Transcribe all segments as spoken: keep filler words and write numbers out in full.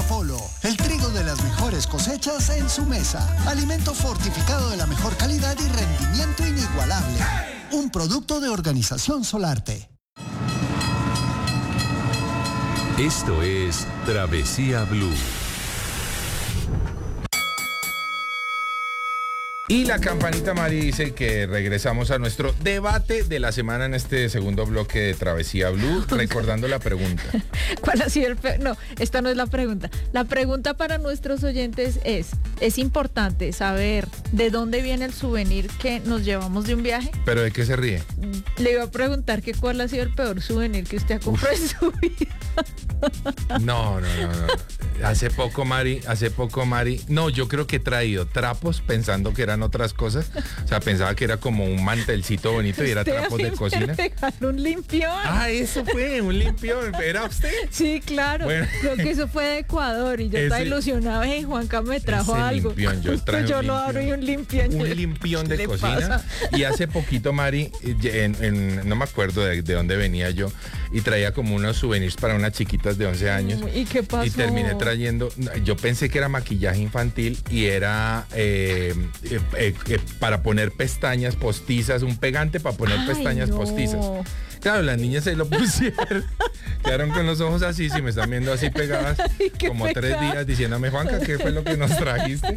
Apolo, el trigo de las mejores cosechas en su mesa. Alimento fortificado de la mejor calidad y rendimiento inigualable. Un producto de Organización Solarte. Esto es Travesía Blue. Y la campanita Mari dice que regresamos a nuestro debate de la semana en este segundo bloque de Travesía Blue, recordando la pregunta. ¿Cuál ha sido el pe- No, esta no es la pregunta. La pregunta para nuestros oyentes es, ¿es importante saber de dónde viene el souvenir que nos llevamos de un viaje? ¿Pero de qué se ríe? Le iba a preguntar que cuál ha sido el peor souvenir que usted ha comprado en su vida. No, no, no, no. Hace poco, Mari, hace poco, Mari, no, yo creo que he traído trapos pensando que eran otras cosas. O sea, pensaba que era como un mantelcito bonito y era Usted trapos a mí de me cocina. regaló un limpión. Ah, eso fue, un limpión. ¿Era usted? Sí, claro. Bueno. Creo que eso fue de Ecuador y yo Ese- estaba ilusionada. Hey, Juanca me trajo Ese algo. limpión, yo traje Yo un lo abro y un limpión. Un limpión de ¿Qué le cocina. pasa? Y hace poquito, Mari, en, en- no me acuerdo de, de dónde venía yo, y traía como unos souvenirs para unas chiquitas de once años. ¿Y qué pasó? Y terminé trayendo, yo pensé que era maquillaje infantil y era eh, eh, eh, eh, para poner pestañas postizas, un pegante para poner Ay, pestañas no. postizas. Claro, las niñas se lo pusieron, quedaron con los ojos así, si me están viendo así pegadas, Ay, qué como tres pecado. días diciéndome, Juanca, ¿qué fue lo que nos trajiste?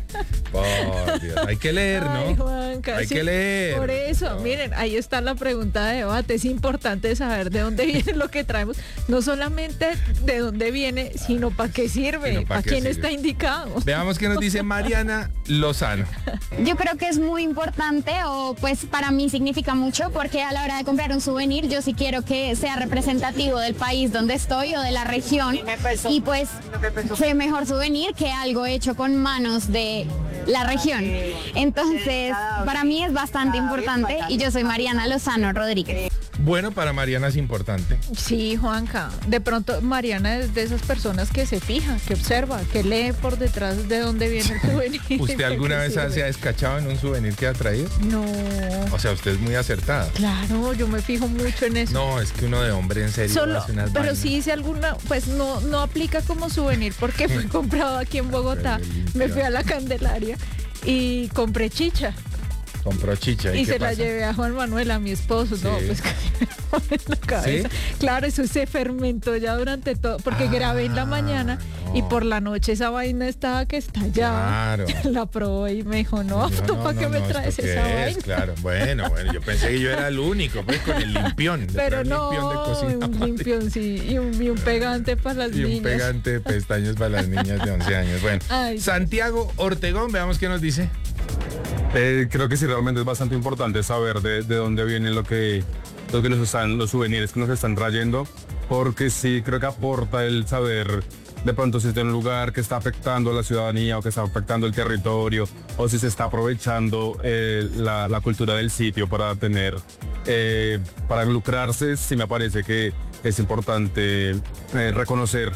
Por Dios, hay que leer, ¿no? Ay, Juanca, hay sí, que leer. Por eso, No. miren, ahí está la pregunta de debate. Es importante saber de dónde viene lo que traemos. No solamente de dónde viene, sino para qué sirve, Sino pa' para qué quién sirve. está indicado. Veamos qué nos dice Mariana Lozano. Yo creo que es muy importante, o pues para mí significa mucho, porque a la hora de comprar un souvenir yo sí quiero que sea representativo del país donde estoy o de la región, y pues qué mejor souvenir que algo hecho con manos de la región. Entonces para mí es bastante importante y yo soy Mariana Lozano Rodríguez. Bueno, para Mariana es importante. Sí, Juanca. De pronto Mariana es de esas personas que se fija, que observa, que lee por detrás de dónde viene el souvenir. ¿Usted alguna vez sirve. se ha descachado en un souvenir que ha traído? No. O sea, usted es muy acertada. Claro, yo me fijo mucho en eso. No, es que uno de hombre en serio Solo, hace unas pero vainas. sí hice alguna, pues no, no aplica como souvenir porque fue comprado aquí en Bogotá. Pero limpio. Me fui a la Candelaria y compré chicha Compró chicha. ¿Y, y qué se la pasa? llevé a Juan Manuel, a mi esposo. No, Sí. pues casi me pone en la cabeza. Claro, eso se fermentó ya durante todo, porque Ah, grabé en la mañana y no. por la noche esa vaina estaba que estallaba. Claro. La probó y me dijo, no, Dijo, ¿tú no, para no, qué me no, traes ¿esto qué esa es? vaina? Claro, bueno, bueno, yo pensé que yo era el único, pues con el limpión. Le Pero trae un no, limpión de cocina. un limpión, sí, y un, y un pegante para las Y niñas. un pegante de pestañas para las niñas de once años. Bueno, Ay. Santiago Ortegón, veamos qué nos dice. Eh, creo que sí, realmente es bastante importante saber de, de dónde vienen lo que, lo que nos están, los souvenirs que nos están trayendo, porque sí creo que aporta el saber de pronto si está en un lugar que está afectando a la ciudadanía o que está afectando el territorio, o si se está aprovechando eh, la, la cultura del sitio para tener, eh, para lucrarse. Sí me parece que es importante eh, reconocer,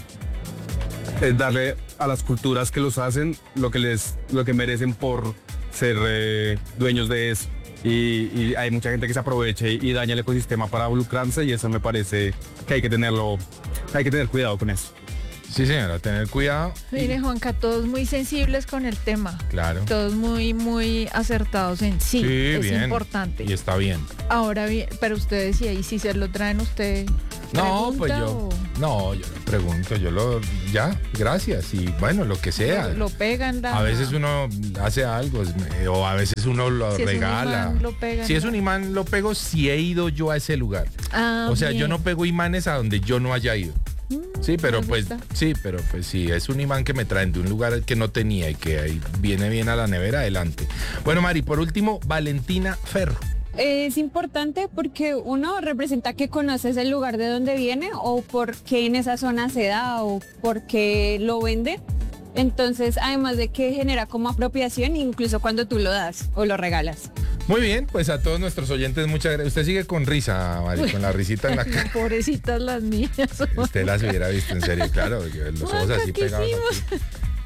eh, darle a las culturas que los hacen lo que les, lo que merecen por ser eh, dueños de eso. Y, y hay mucha gente que se aprovecha y, y daña el ecosistema para lucrarse, y eso me parece que hay que tenerlo, hay que tener cuidado con eso. Sí, señora, tener cuidado. Mire, Juanca, todos muy sensibles con el tema. Claro. Todos muy, muy acertados en sí. Sí, es bien. importante. Y está bien. Ahora bien, pero usted decía, ¿y si se lo traen usted? No, pues pregunta yo, o no, yo lo pregunto, yo lo, ya, gracias, y bueno, lo que sea. Lo, lo pegan. La, A veces uno hace algo, es- o a veces uno lo Si es un regala. imán, lo pegan, si es ¿no? un imán, lo pego si he ido yo a ese lugar. Ah, o sea, bien. yo no pego imanes a donde yo no haya ido. Mm, Sí, pero me pues, gusta. sí, pero pues sí, es un imán que me traen de un lugar que no tenía y que ahí viene bien a la nevera, adelante. Bueno, Mari, por último, Valentina Ferro. Es importante porque uno representa que conoces el lugar de donde viene, o por qué en esa zona se da, o por qué lo vende. Entonces, además de que genera como apropiación, incluso cuando tú lo das o lo regalas. Muy bien, pues a todos nuestros oyentes, muchas gracias. Usted sigue con risa, Mari, con la risita en la cara. Pobrecitas las niñas. Usted las hubiera visto en serio, claro, los ojos Juanca, así ¿qué pegados. hicimos? aquí.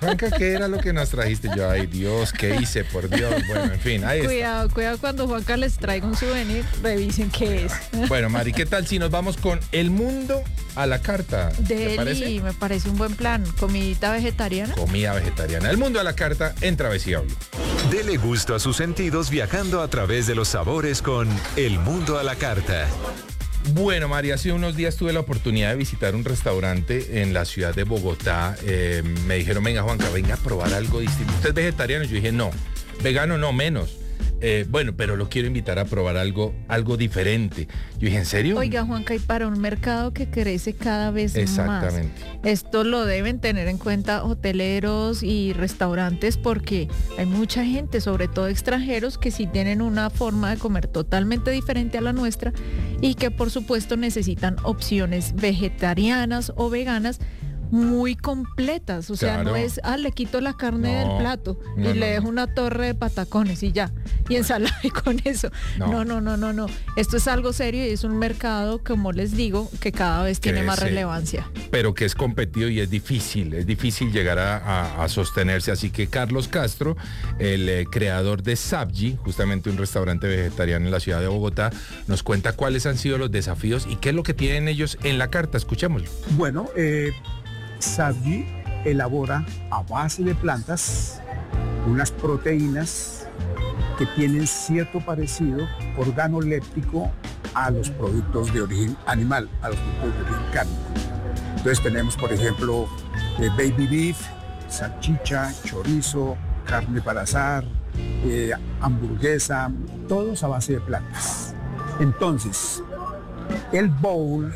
Juanca, ¿qué era lo que nos trajiste? Yo, ay Dios, ¿qué hice? Por Dios. Bueno, en fin, ahí está. Cuidado, cuidado cuando Juanca les traiga un souvenir, revisen qué es. Bueno, Mari, ¿qué tal si nos vamos con el mundo a la carta? ¿Te Deli, parece? me parece un buen plan. Comidita vegetariana. Comida vegetariana. El mundo a la carta en Travesía Blue. Dele gusto a sus sentidos viajando a través de los sabores con El mundo a la carta. Bueno, María, hace unos días tuve la oportunidad de visitar un restaurante en la ciudad de Bogotá. Eh, me dijeron, venga, Juanca, venga a probar algo distinto. ¿Usted es vegetariano? Yo dije, no. Vegano no, menos. Eh, bueno, pero lo quiero invitar a probar algo, algo diferente. Yo dije, ¿en serio? Oiga, Juanca, y para un mercado que crece cada vez Exactamente. más. Esto lo deben tener en cuenta hoteleros y restaurantes porque hay mucha gente, sobre todo extranjeros, que sí tienen una forma de comer totalmente diferente a la nuestra y que por supuesto necesitan opciones vegetarianas o veganas muy completas, o sea, Claro. no es, ah, le quito la carne No, del plato no, y no, le dejo no. una torre de patacones y ya, y ensalada y con eso. No. No, no, no, no, no. Esto es algo serio y es un mercado, como les digo, que cada vez tiene más Crece. relevancia. Pero que es competido y es difícil, es difícil llegar a, a- a sostenerse. Así que Carlos Castro, el eh, creador de Sabji, justamente un restaurante vegetariano en la ciudad de Bogotá, nos cuenta cuáles han sido los desafíos y qué es lo que tienen ellos en la carta. Escuchémoslo. Bueno, eh, Sabji elabora a base de plantas unas proteínas que tienen cierto parecido organoléptico a los productos de origen animal, a los productos de origen cárnico. Entonces tenemos, por ejemplo, eh, baby beef, salchicha, chorizo, carne para asar, eh, hamburguesa, todos a base de plantas. Entonces, el bowl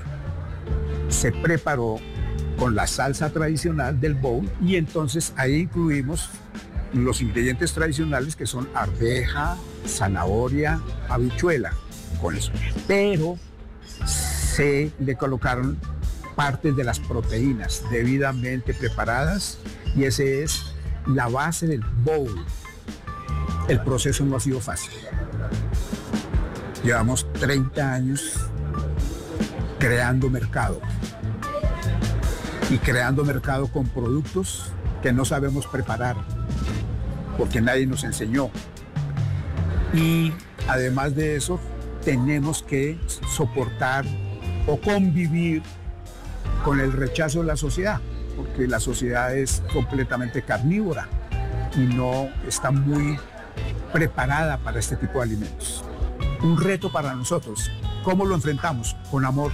se preparó con la salsa tradicional del bowl y entonces ahí incluimos los ingredientes tradicionales que son arveja, zanahoria, habichuela, con eso. Pero se le colocaron partes de las proteínas debidamente preparadas y ese es la base del bowl. El proceso no ha sido fácil. Llevamos treinta años creando mercado y creando mercado con productos que no sabemos preparar porque nadie nos enseñó. Y además de eso, tenemos que soportar o convivir con el rechazo de la sociedad, porque la sociedad es completamente carnívora y no está muy preparada para este tipo de alimentos. Un reto para nosotros. ¿Cómo lo enfrentamos? Con amor,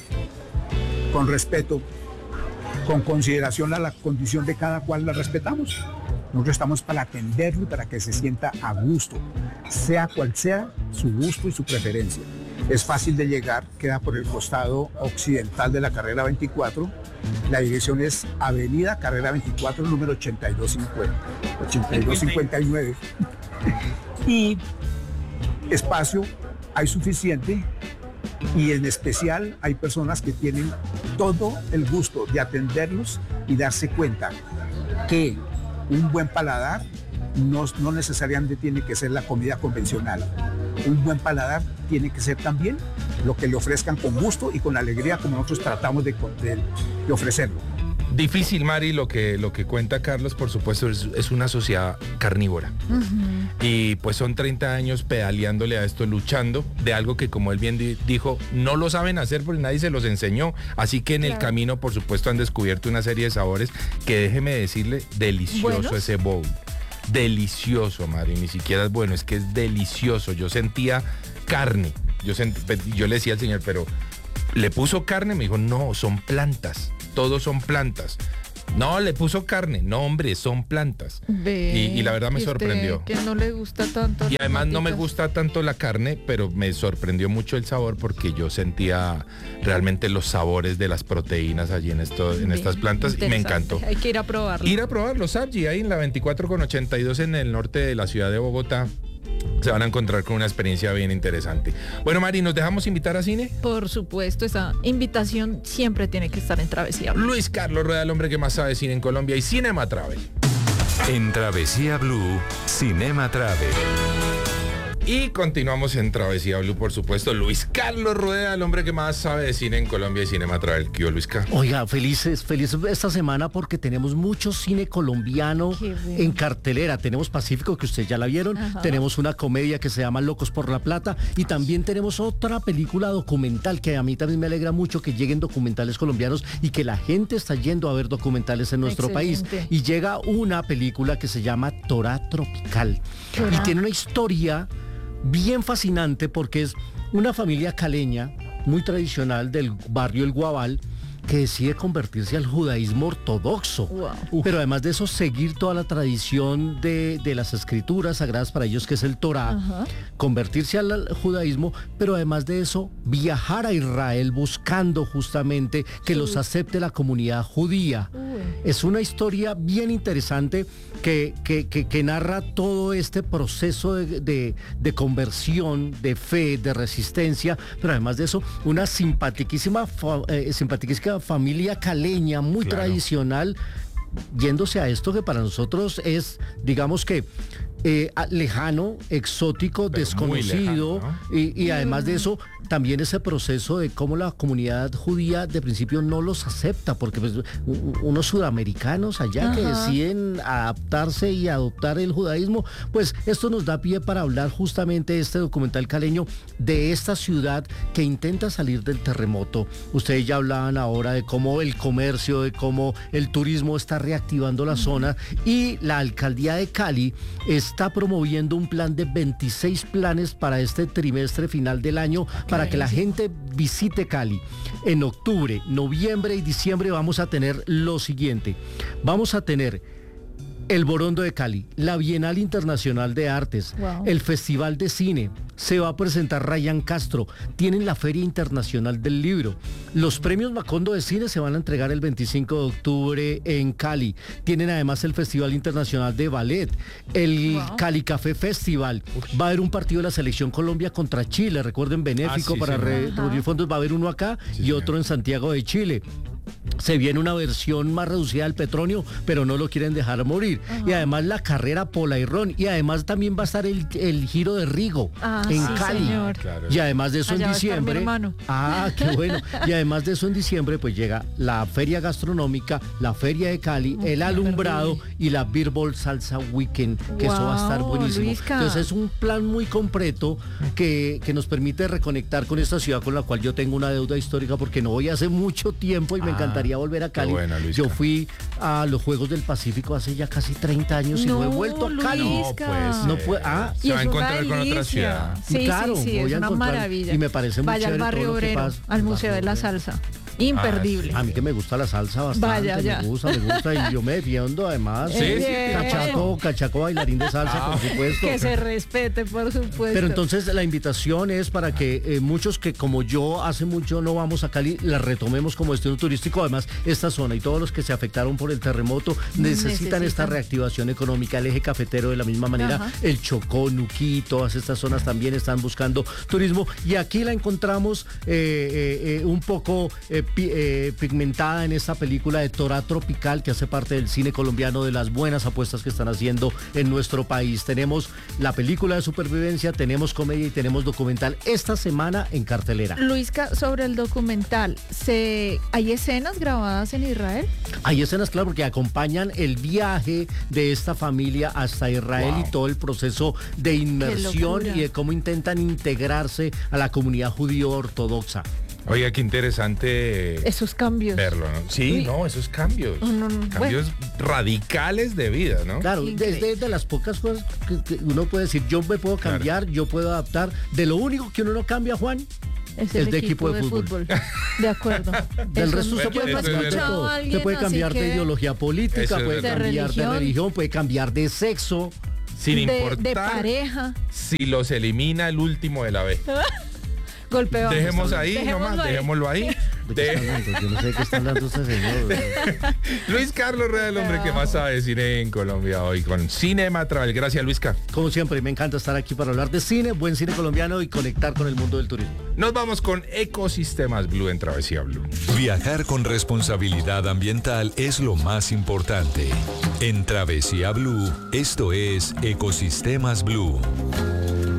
con respeto, con consideración a la condición de cada cual, la respetamos. Nosotros estamos para atenderlo y para que se sienta a gusto, sea cual sea su gusto y su preferencia. Es fácil de llegar, queda por el costado occidental de la carrera veinticuatro. La dirección es Avenida Carrera veinticuatro, número ochenta y dos cincuenta, ochenta y dos cincuenta y nueve. Y espacio hay suficiente y en especial hay personas que tienen todo el gusto de atenderlos y darse cuenta que un buen paladar no, no necesariamente tiene que ser la comida convencional. Un buen paladar tiene que ser también lo que le ofrezcan con gusto y con alegría como nosotros tratamos de, de, de ofrecerlo. Difícil, Mari, lo que, lo que cuenta Carlos, por supuesto, es, es una sociedad carnívora. Uh-huh. Y pues son treinta años pedaleándole a esto, luchando de algo que, como él bien di- dijo, no lo saben hacer porque nadie se los enseñó. Así que en Claro. el camino, por supuesto, han descubierto una serie de sabores que, déjeme decirle, delicioso ¿Buenos? ese bowl. Delicioso, Mari, ni siquiera es bueno, es que es delicioso. Yo sentía carne. Yo, sent- yo le decía al señor, pero ¿le puso carne? Me dijo, no, son plantas. Todos son plantas. No, le puso carne. No, hombre, son plantas. Ve, Y- y la verdad me ¿y usted sorprendió. Que no le gusta tanto. Y las además no me maticas? gusta tanto la carne, pero me sorprendió mucho el sabor porque yo sentía realmente los sabores de las proteínas allí en, esto, en Ve, estas plantas y me interesante. encantó. Hay que ir a probarlo. Ir a probarlo, Sabji, ahí en la veinticuatro con ochenta y dos en el norte de la ciudad de Bogotá. Se van a encontrar con una experiencia bien interesante. Bueno, Mari, ¿nos dejamos invitar a cine? Por supuesto, esa invitación siempre tiene que estar en Travesía Blue. Luis Carlos Rueda, el hombre que más sabe de cine en Colombia y Cinema Travel. En Travesía Blue, Cinema Travel. Y continuamos en Travesía Blue, por supuesto. Luis Carlos Rueda, el hombre que más sabe de cine en Colombia y Cinema Travel. ¿Qué hubo, Luis Carlos? Oiga, felices, felices esta semana porque tenemos mucho cine colombiano en cartelera. Tenemos Pacífico, que ustedes ya la vieron. Ajá. Tenemos una comedia que se llama Locos por la Plata. Y también tenemos otra película documental que a mí también me alegra mucho que lleguen documentales colombianos y que la gente está yendo a ver documentales en nuestro Excelente. país. Y llega una película que se llama Torá Tropical. ¿Torá? Y tiene una historia bien fascinante porque es una familia caleña muy tradicional del barrio El Guabal que decide convertirse al judaísmo ortodoxo. Wow. Pero además de eso, seguir toda la tradición de, de las escrituras sagradas para ellos, que es el Torá, uh-huh. convertirse al judaísmo, pero además de eso, viajar a Israel buscando justamente que sí. los acepte la comunidad judía. Uh. Es una historia bien interesante que, que, que, que narra todo este proceso de, de, de conversión, de fe, de resistencia, pero además de eso, una simpaticísima, eh, simpaticísima familia caleña muy claro. tradicional, yéndose a esto que para nosotros es, digamos que eh, lejano, exótico, pero desconocido, lejano, ¿no? y, y además de eso también ese proceso de cómo la comunidad judía de principio no los acepta, porque pues, unos sudamericanos allá Ajá. que deciden adaptarse y adoptar el judaísmo, pues esto nos da pie para hablar justamente este documental caleño de esta ciudad que intenta salir del terremoto. Ustedes ya hablaban ahora de cómo el comercio, de cómo el turismo está reactivando la zona, y la alcaldía de Cali está promoviendo un plan de veintiséis planes para este trimestre final del año para que la gente visite Cali. En octubre, noviembre y diciembre vamos a tener lo siguiente. Vamos a tener el Borondo de Cali, la Bienal Internacional de Artes, wow. el Festival de Cine, se va a presentar Ryan Castro, tienen la Feria Internacional del Libro, los premios Macondo de Cine se van a entregar el veinticinco de octubre en Cali, tienen además el Festival Internacional de Ballet, el wow. Cali Café Festival, va a haber un partido de la Selección Colombia contra Chile, recuerden, benéfico ah, sí, para reunir fondos, va a haber uno acá sí, y otro señor. en Santiago de Chile. Se viene una versión más reducida del Petronio, pero no lo quieren dejar morir. Uh-huh. Y además la carrera Pola y Ron. Y además también va a estar el, el Giro de Rigo ah, en sí, Cali. Señor. Y además de eso Allá en diciembre. Ah, qué bueno. Y además de eso en diciembre, pues llega la Feria Gastronómica, la Feria de Cali, uh, el Alumbrado y la Beerball Salsa Weekend, que wow, eso va a estar buenísimo. Luisca. Entonces es un plan muy completo que, que nos permite reconectar con esta ciudad con la cual yo tengo una deuda histórica porque no voy hace mucho tiempo y me ah. encantaría volver a Cali. Buena, yo fui a los Juegos del Pacífico hace ya casi treinta años no, y no he vuelto a Cali. No, pues, no puede, ah, se va a encontrar con otra ciudad. Sí, claro, sí, sí, voy es a una maravilla. Y me parece muy Vaya chévere al Barrio Obrero, al Museo de la Salsa. Imperdible. Ah, a mí que me gusta la salsa bastante. Vaya, ya. Me gusta, me gusta. Y yo me defiendo además. Sí, sí. Cachaco, cachaco bailarín de salsa, ah, por supuesto. Que se respete, por supuesto. Pero entonces la invitación es para que eh, muchos que como yo hace mucho no vamos a Cali, la retomemos como destino turístico. Además, esta zona y todos los que se afectaron por el terremoto necesitan, necesitan. esta reactivación económica. El eje cafetero de la misma manera, Ajá. el Chocó, Nuquí, todas estas zonas también están buscando turismo. Y aquí la encontramos eh, eh, un poco... Eh, Eh, pigmentada en esta película de Torá Tropical, que hace parte del cine colombiano, de las buenas apuestas que están haciendo en nuestro país. Tenemos la película de supervivencia, tenemos comedia y tenemos documental esta semana en cartelera. Luisca, sobre el documental, ¿se... ¿hay escenas grabadas en Israel? Hay escenas, claro, porque acompañan el viaje de esta familia hasta Israel wow. y todo el proceso de inmersión y de cómo intentan integrarse a la comunidad judío ortodoxa. Oiga, qué interesante esos cambios. Verlo, ¿no? Sí, Uy. no, esos cambios. No, no, no. Cambios bueno. radicales de vida, ¿no? Claro, desde de las pocas cosas que, que uno puede decir, yo me puedo cambiar, claro. yo puedo adaptar. De lo único que uno no cambia, Juan, es el, el de equipo, equipo de, de fútbol. fútbol. De acuerdo. Del eso resto usted puede cambiar de todo. Usted puede cambiar de ideología política, puede cambiar religión. de religión, puede cambiar de sexo. Sin de, importar de pareja. Si los elimina el último de la B. Golpeamos. Dejemos ahí dejémoslo nomás, ahí. dejémoslo ahí. De... Yo no sé de qué está hablando usted, señor. Luis Carlos Rueda, el hombre que más sabe de cine en Colombia hoy con Cinema Travel. Gracias, Luisca. Como siempre, me encanta estar aquí para hablar de cine, buen cine colombiano y conectar con el mundo del turismo. Nos vamos con Ecosistemas Blue en Travesía Blue. Viajar con responsabilidad ambiental es lo más importante. En Travesía Blue, esto es Ecosistemas Blue.